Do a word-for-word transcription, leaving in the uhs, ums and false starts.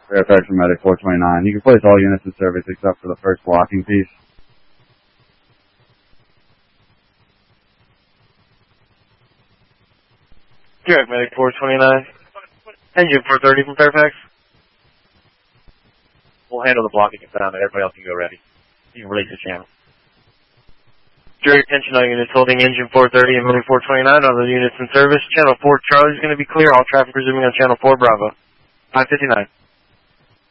Fairfax from Medic four twenty-nine. You can place all units in service except for the first blocking piece. Direct Medic four twenty-nine. Engine four thirty from Fairfax. We'll handle the blocking and sound, and everybody else can go ready. You can release the channel. Direct attention all units holding engine four thirty and Medic four twenty-nine on the units in service. Channel four Charlie is going to be clear. All traffic resuming on channel four Bravo. five fifty-nine.